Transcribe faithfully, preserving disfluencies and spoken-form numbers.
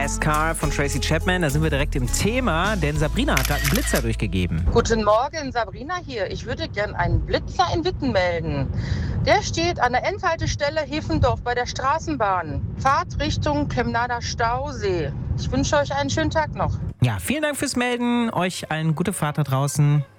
Fast Car von Tracy Chapman. Da sind wir direkt im Thema, denn Sabrina hat da einen Blitzer durchgegeben. Guten Morgen, Sabrina hier. Ich würde gern einen Blitzer in Witten melden. Der steht an der Endhaltestelle Hefendorf bei der Straßenbahn. Fahrt Richtung Klemnader Stausee. Ich wünsche euch einen schönen Tag noch. Ja, vielen Dank fürs Melden. Euch eine gute Fahrt da draußen.